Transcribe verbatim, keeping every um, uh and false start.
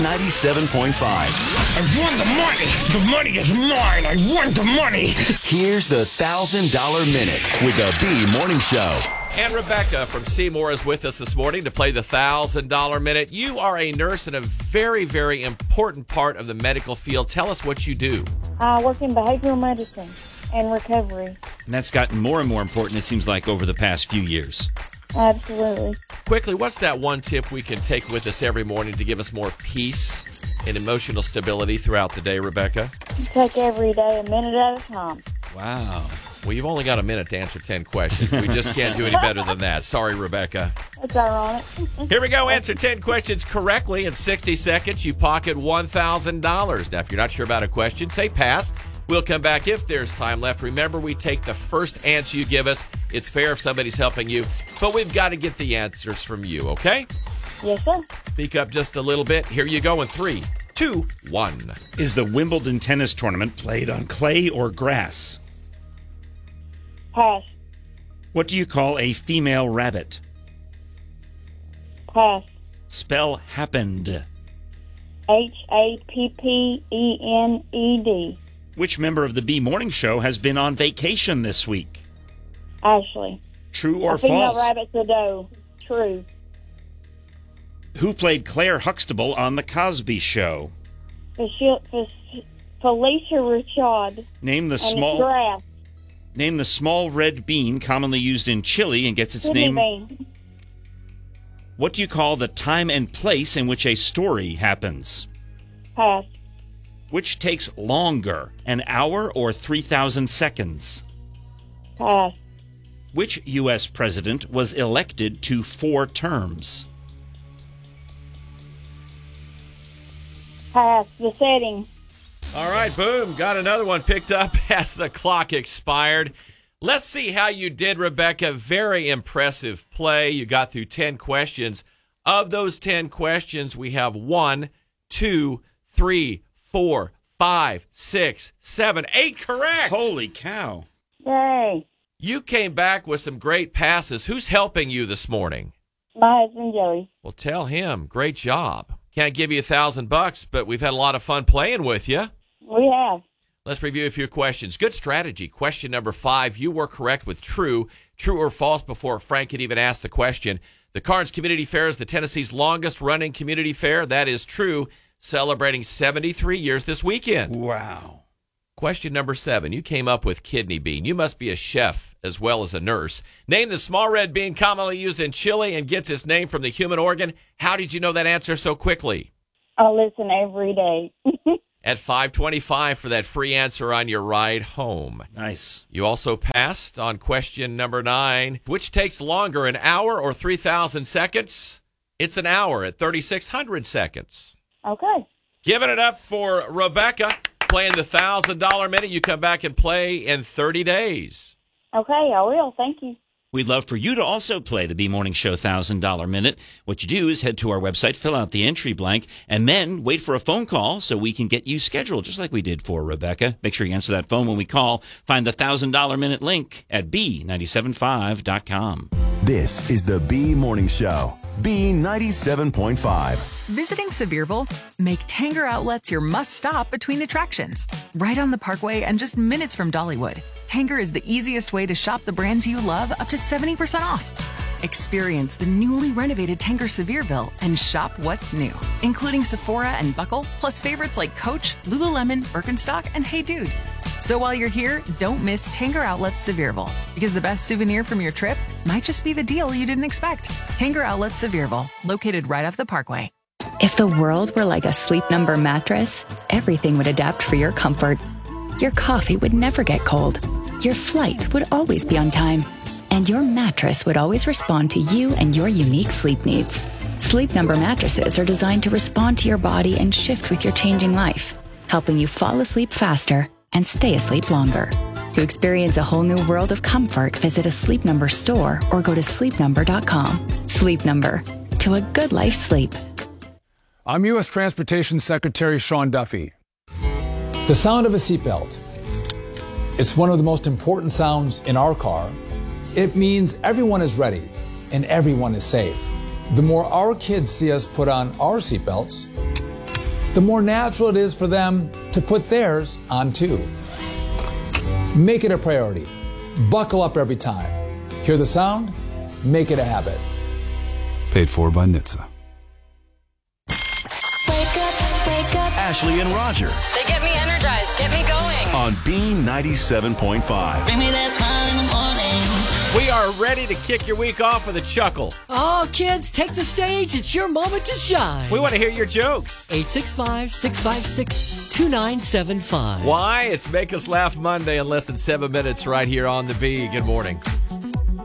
ninety-seven point five. I won the money. The money is mine. I won the money. Here's the one thousand dollar Minute with the B Morning Show. And Rebecca from Seymour is with us this morning to play the one thousand dollar Minute. You are a nurse in a very, very important part of the medical field. Tell us what you do. I work in behavioral medicine and recovery. And that's gotten more and more important, it seems like, over the past few years. Absolutely. Quickly, what's that one tip we can take with us every morning to give us more peace and emotional stability throughout the day, Rebecca? Take every day a minute at a time. Wow. Well, you've only got a minute to answer ten questions. We just can't do any better than that. Sorry, Rebecca. That's ironic. Here we go. Answer ten questions correctly in sixty seconds. You pocket one thousand dollars. Now, if you're not sure about a question, say pass. We'll come back if there's time left. Remember, we take the first answer you give us. It's fair if somebody's helping you, but we've got to get the answers from you, okay? Yes, sir. Speak up just a little bit. Here you go in three, two, one. Is the Wimbledon tennis tournament played on clay or grass? Pass. What do you call a female rabbit? Pass. Spell happened. H A P P E N E D. Which member of the B Morning Show has been on vacation this week? Ashley. True or a female false? rabbit's a doe. True. Who played Claire Huxtable on The Cosby Show? Felicia Rashad. Name the and small it's grass. Name the small red bean commonly used in chili and gets its Kidney name. bean. What do you call the time and place in which a story happens? Pass. Which takes longer, an hour or three thousand seconds? Pass. Which U S president was elected to four terms? Pass. The setting. All right, boom. Got another one picked up as the clock expired. Let's see how you did, Rebecca. Very impressive play. You got through ten questions. Of those ten questions, we have one, two, three, four, five, six, seven, eight correct. Holy cow. Yay. You came back with some great passes. Who's helping you this morning? My husband, Joey. Well, tell him. Great job. Can't give you a thousand bucks, but we've had a lot of fun playing with you. We have. Let's review a few questions. Good strategy. Question number five. You were correct with true. True or false before Frank could even ask the question. The Carnes Community Fair is the Tennessee's longest running community fair. That is true. Celebrating seventy-three years this weekend. Wow. Question number seven. You came up with kidney bean. You must be a chef as well as a nurse. Name the small red bean commonly used in chili and gets its name from the human organ. How did you know that answer so quickly? I listen every day. At five twenty-five for that free answer on your ride home. Nice. You also passed on question number nine. Which takes longer, an hour or three thousand seconds? It's an hour at thirty-six hundred seconds. Okay. Giving it up for Rebecca, playing the one thousand dollar Minute. You come back and play in thirty days. Okay, I will. Thank you. We'd love for you to also play the B Morning Show one thousand dollar Minute. What you do is head to our website, fill out the entry blank, and then wait for a phone call so we can get you scheduled, just like we did for Rebecca. Make sure you answer that phone when we call. Find the one thousand dollar Minute link at B nine seven five dot com. This is the B Morning Show. B ninety-seven point five. Visiting Sevierville? Make Tanger Outlets your must-stop between attractions. Right on the Parkway and just minutes from Dollywood, Tanger is the easiest way to shop the brands you love up to seventy percent off. Experience the newly renovated Tanger Sevierville and shop what's new, including Sephora and Buckle, plus favorites like Coach, Lululemon, Birkenstock, and Hey Dude. So while you're here, don't miss Tanger Outlets Sevierville, because the best souvenir from your trip might just be the deal you didn't expect. Tanger Outlets Sevierville, located right off the Parkway. If the world were like a Sleep Number mattress, everything would adapt for your comfort. Your coffee would never get cold. Your flight would always be on time. And your mattress would always respond to you and your unique sleep needs. Sleep Number mattresses are designed to respond to your body and shift with your changing life, helping you fall asleep faster and stay asleep longer. To experience a whole new world of comfort, visit a Sleep Number store or go to sleep number dot com. Sleep Number. To a good life sleep. I'm U S Transportation Secretary Sean Duffy. The sound of a seatbelt. It's one of the most important sounds in our car. It means everyone is ready and everyone is safe. The more our kids see us put on our seatbelts, the more natural it is for them to put theirs on too. Make it a priority. Buckle up every time. Hear the sound? Make it a habit. Paid for by N H T S A. Wake up, wake up. Ashley and Roger. They get me energized, get me going. On B ninety-seven point five. Bring me that smile in the morning. We are ready to kick your week off with a chuckle. Oh, kids, take the stage. It's your moment to shine. We want to hear your jokes. eight six five, six five six, two nine seven five. Why? It's Make Us Laugh Monday in less than seven minutes right here on the B. Good morning.